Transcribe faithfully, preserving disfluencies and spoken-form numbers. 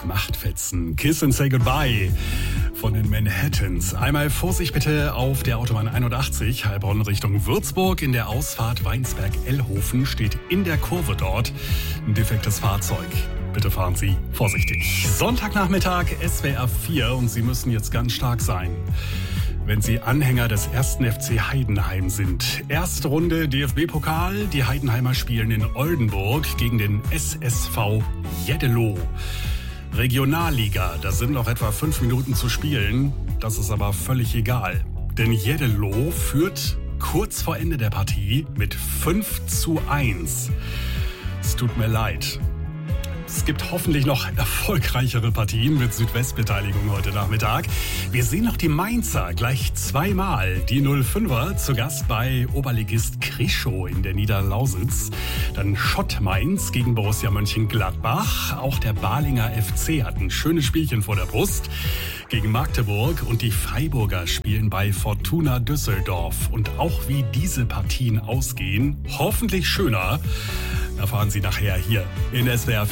Machtfetzen. Kiss and Say Goodbye von den Manhattans. Einmal Vorsicht bitte auf der Autobahn einundachtzig, Heilbronn Richtung Würzburg. In der Ausfahrt Weinsberg-Ellhofen steht in der Kurve dort ein defektes Fahrzeug. Bitte fahren Sie vorsichtig. Sonntagnachmittag, S W R vier, und Sie müssen jetzt ganz stark sein, wenn Sie Anhänger des ersten F C Heidenheim sind. Erste Runde D F B-Pokal. Die Heidenheimer spielen in Oldenburg gegen den S S V Jeddelo. Regionalliga, da sind noch etwa fünf Minuten zu spielen. Das ist aber völlig egal. Denn Jeddelo führt kurz vor Ende der Partie mit fünf zu eins. Es tut mir leid. Es gibt hoffentlich noch erfolgreichere Partien mit Südwestbeteiligung heute Nachmittag. Wir sehen noch die Mainzer gleich zweimal. Die null fünfer zu Gast bei Oberligist Krischow in der Niederlausitz. Dann Schott Mainz gegen Borussia Mönchengladbach. Auch der Balinger F C hat ein schönes Spielchen vor der Brust gegen Magdeburg. Und die Freiburger spielen bei Fortuna Düsseldorf. Und auch wie diese Partien ausgehen, hoffentlich schöner, erfahren Sie nachher hier in S W R